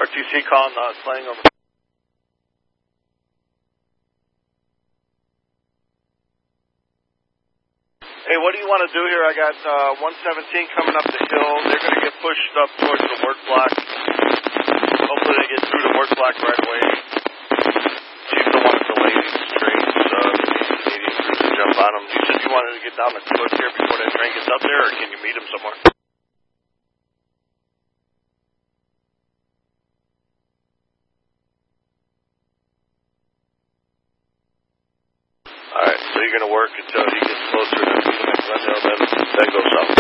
RTC calling, slang over. Hey, what do you want to do here? I got 117 coming up the hill. They're going to get pushed up towards the work block. Hopefully they get through the work block right away. Chief don't want to delay these trains. Canadian crews to jump on them. You said you wanted to get down the cliff here before that train gets up there, or can you meet them somewhere? Alright, so you're going to work until he gets closer to Glendale, then go south.